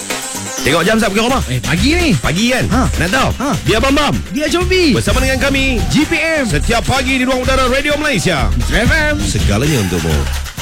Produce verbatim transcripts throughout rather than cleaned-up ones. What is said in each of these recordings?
Tengok jam sap ke rumah. Eh, pagi ni. Pagi kan? Ha. Nak tahu? Ha. Dia Bam Bam. Dia Combi. Bersama dengan kami G P M. setiap pagi di ruang udara Radio Malaysia. F M. Segalanya untukmu.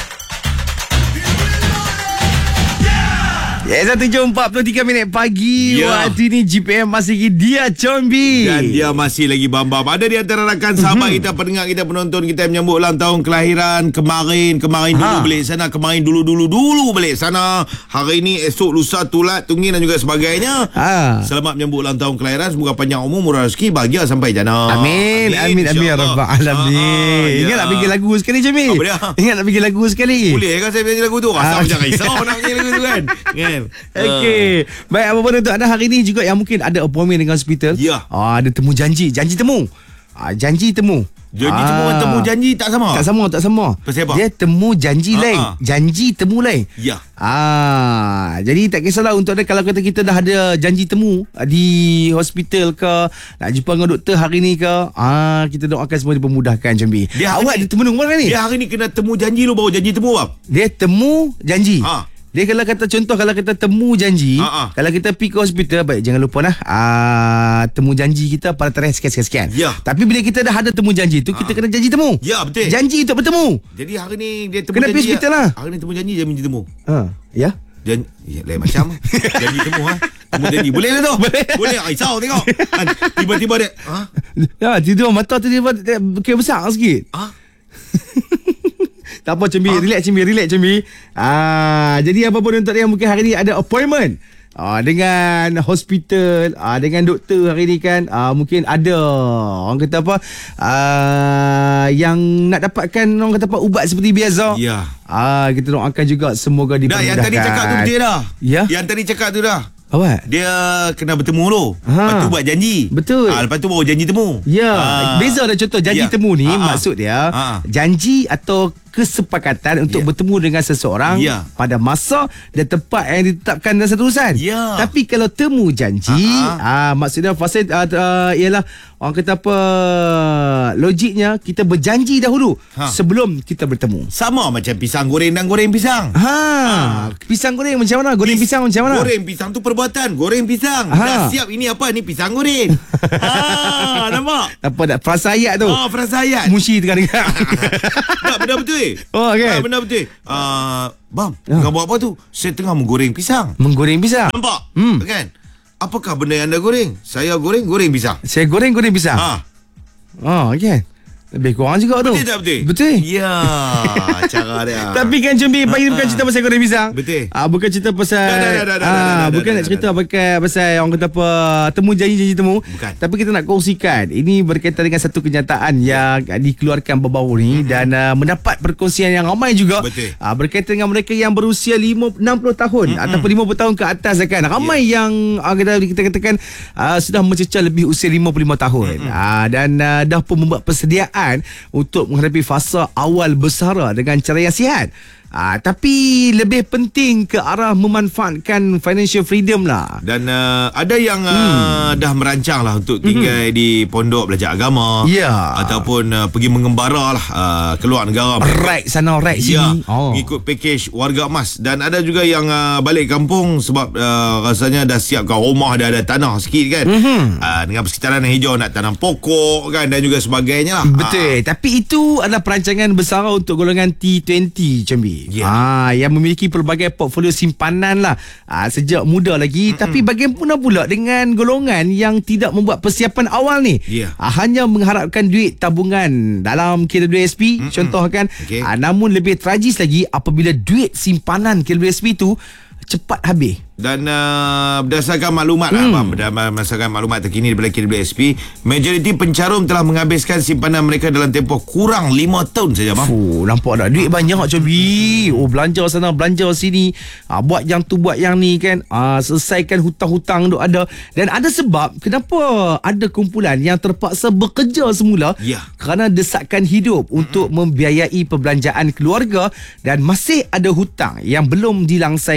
Ya, satu jam empat puluh tiga minit pagi. Ya. Waktu ni G P M masih lagi Dia Combi. Dan dia masih lagi Bam Bam. Ada di antara rakan sahabat Mhm. kita, pendengar kita, penonton kita yang menyambut ulang tahun kelahiran kemarin. Kemarin dulu Ha. balik sana. Kemarin dulu-dulu dulu balik sana. Hari ni, esok, lusa, tulat, tunggin dan juga sebagainya. Ha. Selamat menyambut ulang tahun kelahiran. Semoga panjang umur, murah rezeki, bahagia sampai jannah. Amin, amin, amin ya insyaAllah. Rabbal Alamin. Ah, ah, Ingat ya. nak bikin lagu sekali, Combi? Apa dia? Ingat nak bikin lagu sekali? Boleh kan saya nyanyi lagu tu? Rasa Ah, macam okey. risau nak nyanyi lagu tu kan? Kan? Okey. Baik, apa pun untuk anda hari ni juga yang mungkin ada appointment dengan hospital. Ya. Ah, ada temu janji, janji temu. Ah, janji temu. Janji Ah. temu dengan temu janji tak sama? Tak sama, tak sama. Pasal apa? Dia temu janji Ah, lain. ah. Janji temu lain. Ya. Ah, jadi tak kisahlah untuk anda kalau kata kita dah ada janji temu di hospital ke, nak jumpa dengan doktor hari ni ke, ah, kita doakan semua dipermudahkan, Combi. Dia hari Awak ni- ada temu mana ni? Dia hari ni kena temu janji lu baru janji temu apa? Dia temu janji. Ha. Dia kalau kata contoh kalau kita temu janji, Ha, ha. kalau kita pergi ke hospital, baik jangan lupa lah ah, temu janji kita pada tarikh sekian-sekian. Ya. Tapi bila kita dah ada temu janji tu, kita kena janji temu. Ya, betul. Janji untuk bertemu. Jadi hari ni dia temu Kena janji. pergi hospital lah. Hari ni temu janji, janji temu. Ha, ya. Janji, ya, lain macam. Janji temu ha. Temu janji. Boleh lah tu? Boleh. Boleh. Risau tengok. Kan, tiba-tiba dia, ha? Ya, tidur mata tu dia kira besar sikit. Ha? Tak apa, Combi, relax Combi, relax Combi. Ah, jadi apa pun untuk dia mungkin hari ni ada appointment. Ah, dengan hospital, ah, dengan doktor hari ni kan, ah, mungkin ada orang kata apa, ah, yang nak dapatkan orang kata apa ubat seperti biasa. Ya. Ah, kita doakan juga semoga Dah, dipermudahkan. yang tadi cakap tu betul dah. Ya. Yang tadi cakap tu dah. Apa? Dia kena bertemu dulu. Ha. Lepas tu buat janji. Betul. Ha, lepas tu baru janji temu. Ya, Ha. beza dah contoh janji Ya. temu ni, Ha, ha. maksud dia Ha. janji atau kesepakatan untuk Ya. bertemu dengan seseorang Ya. pada masa dan tempat yang ditetapkan dalam satu urusan. Ya. Tapi kalau temu janji, Ha, ah maksudnya fasa uh, uh, ialah orang kata apa, logiknya kita berjanji dahulu Ha. sebelum kita bertemu. Sama macam pisang goreng dan goreng pisang. Ha, pisang goreng macam mana? Goreng Pis- pisang macam mana? Goreng pisang tu perbuatan. Goreng pisang. Ha. Dah siap, ini apa? Ni pisang goreng. ha, nampak? Apa dah frasa ayat tu? Ah, frasa ayat. Mushi tengah dengar. Tak, benda betul. Oh, kan? Ah, benda betul. Ah, Bam, Ya. tengah buat apa tu? Saya tengah menggoreng pisang. Menggoreng pisang. Nampak? Hmm. Kan? Apakah benda yang anda goreng? Saya goreng, goreng pisang. Saya goreng-goreng pisang. Ha. Oh, kan. Lebih kurang juga tu. Betul tak betul? Betul. Ya, cara dia. Tapi kan Combi, pagi bukan cerita pasal goreng pisang. Betul. Ah, bukan cerita pasal Dah, dah, dah, dah, dah, ah, dah, dah, bukan dah, nak dah, cerita dah. pakai pasal orang kata apa temu janji-janji temu. Bukan. Tapi kita nak kongsikan. Ini berkaitan dengan satu kenyataan yang dikeluarkan baru-baru ni dan uh, mendapat perkongsian yang ramai juga. Betul. Ah, berkaitan dengan mereka yang berusia lima, enam puluh tahun Mm-mm. ataupun lima puluh tahun ke atas kan. Ramai yang ah, kita, kita katakan ah, sudah mencecah lebih usia lima puluh lima tahun. Ah, dan ah, dah pun membuat persediaan untuk menghadapi fasa awal bersara dengan cara yang sihat. Ah, tapi lebih penting ke arah memanfaatkan financial freedom lah. Dan uh, ada yang uh, dah merancang lah untuk tinggal mm-hmm. di pondok belajar agama. Ya. Ataupun uh, pergi mengembara lah uh, keluar negara. Right sana, right Ya, sini. Oh. ikut package warga emas. Dan ada juga yang uh, balik kampung sebab uh, rasanya dah siapkan rumah, dah ada tanah sikit kan. Mhm. Uh, dengan persekitaran yang hijau, nak tanam pokok kan dan juga sebagainya lah. Betul. Ah. Tapi itu adalah perancangan bersara untuk golongan T dua puluh, Combi. Ya. Ah, yang memiliki pelbagai portfolio simpanan lah. Ah, sejak muda lagi. Mm-mm. Tapi bagaimana pula dengan golongan yang tidak membuat persiapan awal ni? Ya. Ah, hanya mengharapkan duit tabungan dalam K W S P, Mm-mm. contoh kan. Okey. Ah, namun lebih tragis lagi apabila duit simpanan K W S P tu cepat habis. Dan uh, berdasarkan maklumat Hmm. lah, berdasarkan maklumat terkini daripada K W S P, majoriti pencarum telah menghabiskan simpanan mereka dalam tempoh kurang lima tahun saja, bang. Fuh, nampak tak duit banyak, Combi. Oh, belanja sana, belanja sini. Ah, buat yang tu, buat yang ni kan. Ah, selesaikan hutang-hutang tu ada. Dan ada sebab kenapa ada kumpulan yang terpaksa bekerja semula. Ya. Kerana desakan hidup mm-hmm. untuk membiayai perbelanjaan keluarga dan masih ada hutang yang belum dilangsaikan.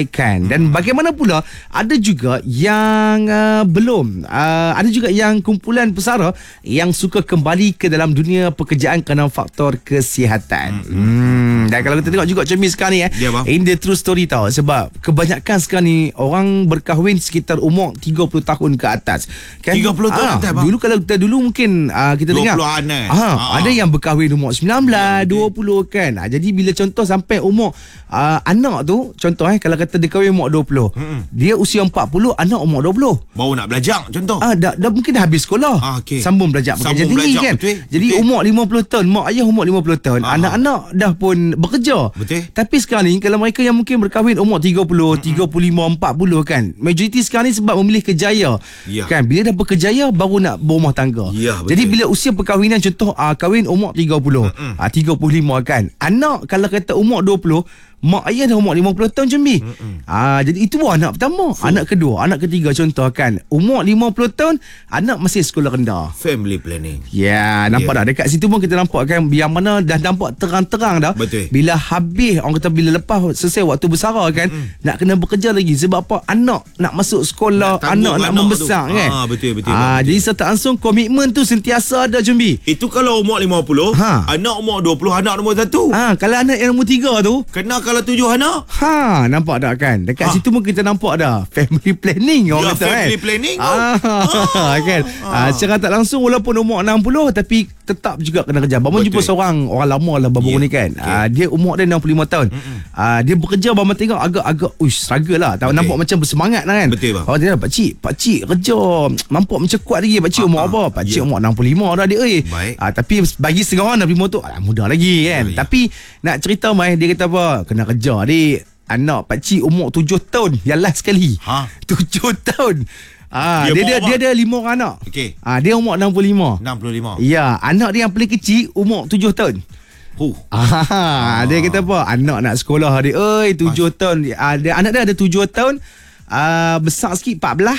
kan. Dan bagaimana pula ada juga yang uh, belum uh, ada juga yang kumpulan pesara yang suka kembali ke dalam dunia pekerjaan kerana faktor kesihatan. Hmm. hmm. Dan kalau kita tengok juga Cemi sekarang ni eh, ya, in the true story tau, sebab kebanyakan sekarang ni orang berkahwin sekitar umur tiga puluh tahun ke atas kan. tiga puluh tahun ah, atas bang. Dulu kalau kita dulu mungkin uh, kita dengar dua puluhan kan. ah, ah, ada yang berkahwin umur sembilan belas, dua puluh kan. Ah, jadi bila contoh sampai umur uh, anak tu, contoh eh kalau kata dia kahwin umur dua puluh, hmm. dia usia empat puluh, anak umur dua puluh. Baru nak belajar contoh. Ah, dah, dah mungkin dah habis sekolah. Ah, okay. Sambung belajar pekerjaan Sambung tinggi belajar, kan. betul. Jadi betul. umur lima puluh tahun, mak ayah umur lima puluh tahun, ah, anak-anak dah pun bekerja. Betul. Tapi sekarang ni kalau mereka yang mungkin berkahwin umur tiga puluh, mm-hmm. tiga puluh lima, empat puluh kan, majoriti sekarang ni sebab memilih kejaya. Ya. Kan bila dah berkejaya baru nak berumah tangga. Ya, jadi bila usia perkahwinan contoh uh, kahwin umur tiga puluh, mm-hmm. uh, tiga puluh lima kan. Anak kalau kata umur dua puluh, mak ayah dah umur lima puluh tahun Cembi. Ah, jadi itu anak pertama. Fuh. Anak kedua, anak ketiga contoh kan. Umur lima puluh tahun, anak masih sekolah rendah. Family planning. Ya, nampak yeah. dah dekat situ pun kita nampak kan yang mana dah nampak terang-terang dah. Betul. Bila habis orang kata bila lepas selesai waktu bersara kan, mm. nak kena bekerja lagi sebab apa? Anak nak masuk sekolah, nak anak nak membesar tu. Kan. Ah, betul betul. Ah, betul. jadi serta langsung komitmen tu sentiasa ada Cembi. Itu kalau umur lima puluh, ha. Anak umur dua puluh, anak nombor satu. Ah, kalau anak yang nombor tiga tu, kena kalau tujuh anak. Ha, nampak tak kan? Dekat ha. situ pun kita nampak dah family planning orang ya, kata family kan. planning. Ah, ah. kan. Ah. Ah, secara tak langsung walaupun umur enam puluh tapi tetap juga kena kerja. Abang jumpa seorang orang lama lah baru yeah. ni kan. Okay. Ah, dia umur dia enam puluh lima tahun. Ah, dia bekerja abang tengok agak-agak uish struggle lah. Tak okay. nampak macam bersemangat lah kan. Betul bang. Abang tengok pak cik, pak cik kerja nampak macam kuat lagi. Pak cik ah, umur ah. apa? Pak cik yeah. umur enam puluh lima dah dia oi. Ah, tapi bagi setengah orang enam puluh lima tu ah, muda lagi kan. Yeah, tapi yeah. nak cerita mai dia kata apa? Kena kerja adik. Anak pakcik umur tujuh tahun yang last sekali. Ha? tujuh tahun. Ah, dia dia, dia ada lima orang anak. Okey. Ah, dia umur enam puluh lima. enam puluh lima. Ya, anak dia yang paling kecil umur tujuh tahun. Huh. Ah, ah, dia kata apa? Anak nak sekolah dia. Oi, tujuh tahun. Ah, dia anak dia ada tujuh tahun. Ah, besar sikit empat belas.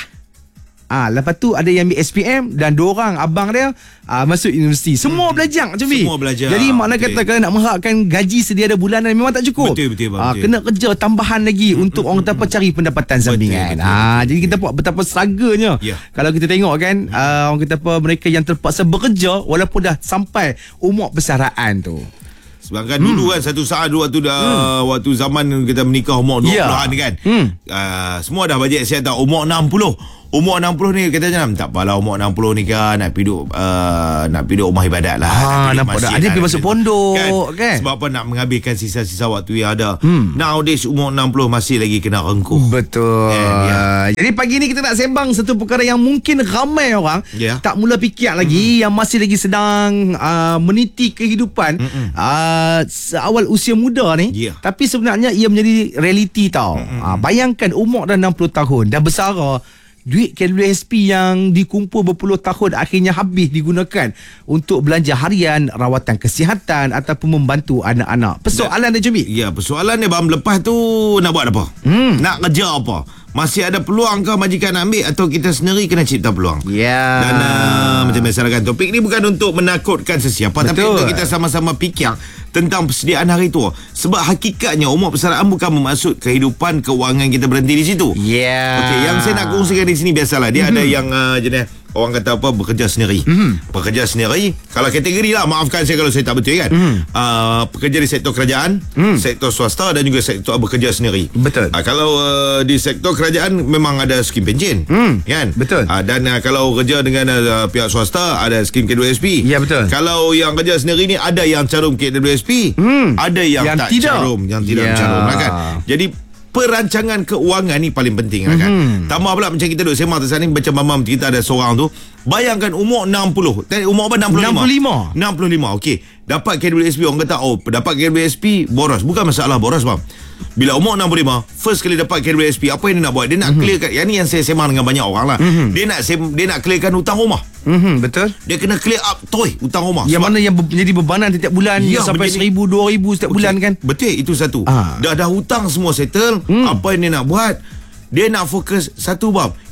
Ah, lepas tu ada yang ambil S P M dan dua orang abang dia ah, masuk universiti. Semua hmm. belajar macam ni. Semua belajar. Jadi makna okay. kata kalau nak mengharapkan gaji sedia ada bulanan memang tak cukup. Betul betul bang. Ah, kena kerja tambahan lagi hmm, untuk hmm, orang kata apa cari pendapatan sampingan. Ah, jadi kita buat betapa struggle-nya. Yeah. Kalau kita tengok kan ah, orang kata apa mereka yang terpaksa bekerja walaupun dah sampai umur persaraan tu. Sebab kan hmm. dulu kan satu saat waktu dah hmm. waktu zaman kita menikah umur dua puluhan yeah. kan. Hmm. Uh, semua dah bajet siap tak umur enam puluh. Umur enam puluh ni kita jangan tak apalah umur enam puluh ni kan nak pergi duduk uh, nak pergi duduk rumah ibadat lah. Ha, nampak dah. Ada pergi masuk pondok kan? kan. Sebab apa nak menghabiskan sisa-sisa waktu yang ada. Hmm. Nowadays umur enam puluh masih lagi kena rengkuh. Betul. And, yeah. Jadi pagi ni kita nak sembang satu perkara yang mungkin ramai orang yeah. tak mula fikir lagi, mm-hmm. yang masih lagi sedang uh, meniti kehidupan mm-hmm. uh, seawal usia muda ni. Yeah. Tapi sebenarnya ia menjadi realiti tau. Mm-hmm. Uh, bayangkan umur dah enam puluh tahun, dah bersara. Duit K W S P yang dikumpul berpuluh tahun akhirnya habis digunakan untuk belanja harian, rawatan kesihatan ataupun membantu anak-anak. Persoalan dia Cumi. Ya, persoalan dia bang, lepas tu nak buat apa? Hmm. Nak kerja apa? Masih ada peluang ke majikan nak ambil atau kita sendiri kena cipta peluang? Ya. Yeah. Dan uh, macam biasa kan, topik ni bukan untuk menakutkan sesiapa. Betul. Tapi untuk kita sama-sama fikir tentang persediaan hari tua. Sebab hakikatnya umur persaraan bukan bermaksud kehidupan kewangan kita berhenti di situ. Ya. Yeah. Okey, yang saya nak kongsikan di sini biasalah dia mm-hmm. ada yang uh, jenis orang kata apa bekerja sendiri. Mm-hmm. Bekerja sendiri kalau kategori lah, maafkan saya kalau saya tak betul kan. Mm-hmm. Uh, pekerja di sektor kerajaan, mm. sektor swasta dan juga sektor bekerja sendiri. Betul. Uh, kalau uh, di sektor kerajaan memang ada skim pencen. Mm. Kan? Betul. Uh, dan uh, kalau kerja dengan uh, pihak swasta ada skim K W S P. Ya, betul. Kalau yang kerja sendiri ni ada yang carum K W S P, mm. ada yang, yang tak tidak. carum, yang tidak yeah. carum lah kan. Jadi perancangan keuangan ni paling penting lah kan. Mm-hmm. Tambah pula macam kita duduk sembang tersana ni, macam mamam kita ada seorang tu, bayangkan umur enam puluh. Umur apa? enam puluh lima. enam puluh lima. enam puluh lima. Okey. Dapat K W S P, orang kata oh dapat K W S P boros. Bukan masalah boros bang. Bila umur enam puluh lima, first kali dapat K W S P, apa yang dia nak buat? Dia nak mm-hmm. clearkan. Yang ni yang saya sembang dengan banyak orang lah. Mm-hmm. Dia nak dia nak clearkan hutang rumah. Mm-hmm, betul. Dia kena clear up toy hutang rumah. Yang mana yang menjadi bebanan setiap bulan ya, sampai seribu, dua ribu setiap okay. bulan kan. Betul, itu satu. Ah. Dah dah hutang semua settle. Mm. Apa yang dia nak buat? Dia nak fokus satu bab.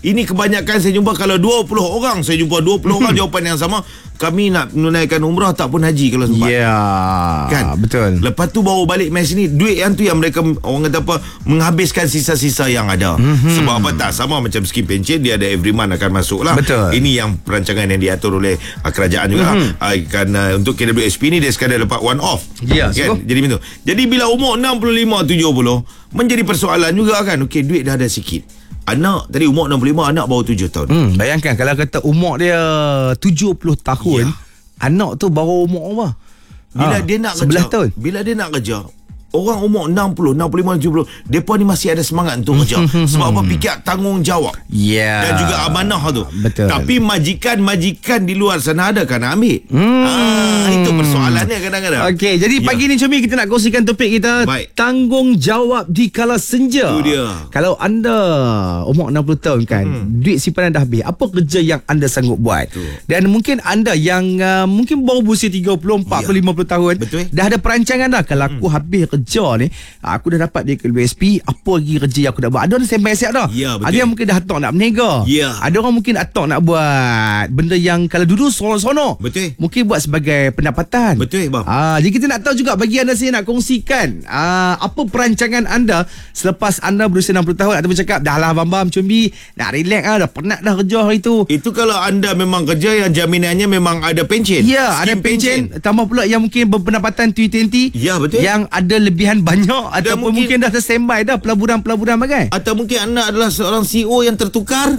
Ini kebanyakan saya jumpa, kalau dua puluh orang saya jumpa dua puluh orang jawapan yang sama. Kami nak menunaikan umrah tak pun haji kalau sempat. Ya yeah, kan? Betul. Lepas tu bawa balik mes ni, duit yang tu yang mereka, orang kata apa, menghabiskan sisa-sisa yang ada. Mm-hmm. Sebab apa? Tak sama macam skim pencen, dia ada every month akan masuk lah. Betul. Ini yang perancangan yang diatur oleh uh, kerajaan juga. Mm-hmm. uh, kan, uh, untuk K W S P ni dia sekadar dapat one off. Ya yeah, kan? Jadi begitu. Jadi bila umur enam puluh lima tujuh puluh menjadi persoalan juga kan. Okey, duit dah ada sikit. Anak tadi umur enam puluh lima, anak baru tujuh tahun. Hmm, bayangkan kalau kata umur dia tujuh puluh tahun, ya. Anak tu baru umur apa? Bila ha, dia nak sebelas kerja, tahun. Bila dia nak kerja, orang umur enam puluh, enam puluh lima, tujuh puluh, mereka ni masih ada semangat untuk kerja. Sebab apa? Fikir tanggungjawab. Yeah. Dan juga amanah tu. Betul. Tapi majikan-majikan di luar sana ada kan nak ambil. Hmm. Ah, itu persoalannya kadang-kadang. Okey, jadi ya. Pagi ni Cumi kita nak kongsikan topik kita. Baik. Tanggungjawab di kala senja. Itu dia. Kalau anda umur enam puluh tahun kan, hmm. duit simpanan dah habis, apa kerja yang anda sanggup buat? Betul. Dan mungkin anda yang uh, mungkin baru berusia tiga puluh, empat puluh, ya. lima puluh tahun. Betul. Dah ada perancangan dah. Kalau hmm. aku habis kerja ni, aku dah dapat di K W S P, apa lagi kerja yang aku nak buat? Ada orang sembang siap dah. Ya, ada yang mungkin dah atok nak berniaga. Ya. Ada orang mungkin atok nak buat benda yang kalau dulu sono-sono. Betul. Mungkin buat sebagai pendapatan. Betul, bang. Ah, jadi kita nak tahu juga, bagi anda saya nak kongsikan ah, apa perancangan anda selepas anda berusia enam puluh tahun, ataupun cakap dah lah bam-bam Cumbi, nak relax ah, dah penat dah kerja hari tu. Itu kalau anda memang kerja yang jaminannya memang ada pencen. Ya, ada pencen. Tambah pula yang mungkin berpendapatan T dua puluh. Ya, betul. Yang ada lebihan banyak, ataupun mungkin, mungkin dah terstandby dah pelaburan-pelaburan bagai. Atau mungkin anda adalah seorang C E O yang tertukar.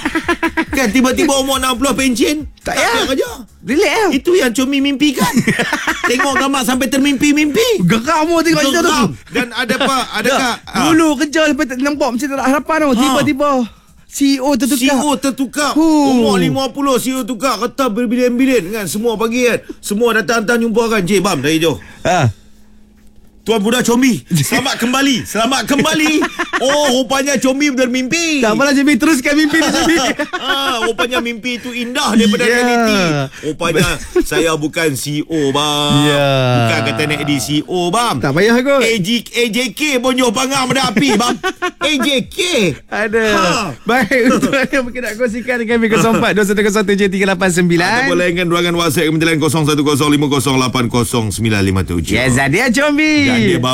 Kan tiba-tiba umur enam puluh pencen. Tak payah kerja. Relax lah. Itu yang Cumi mimpikan. Tengok gambar sampai termimpi-mimpi. Geram mu tengok cerita tu. Dan ada apa? Adakah dulu ha. kerja lepas nampak macam tak ada harapan tu. Tiba-tiba C E O tertukar. C E O tertukar. Huh. Umur lima puluh C E O tukar. Kata berbilion-bilion kan. Semua pagi kan. Semua datang-datang jumpa kan. Cik Bam dari jauh. Ha. Tuan Budak Combi, selamat kembali. Selamat kembali. Oh, rupanya Combi bermimpi. Tak apalah Combi, teruskan mimpi ni Combi. Ah, rupanya mimpi itu indah daripada yeah. realiti. Rupanya saya bukan C E O bang. Yeah. Bukan kata nak di C E O bang. Tak payah kot. A J K pun jauh pangang pada api bang. A J K. Ada. Ha. Baik, untuk anda mungkin nak kongsikan dengan kami kosong empat dua satu satu tujuh tiga lapan sembilan. Atau boleh ingat ruangan WhatsApp Kementerian kosong satu kosong lima kosong lapan kosong sembilan lima tujuh. Ya, Zadia Combi.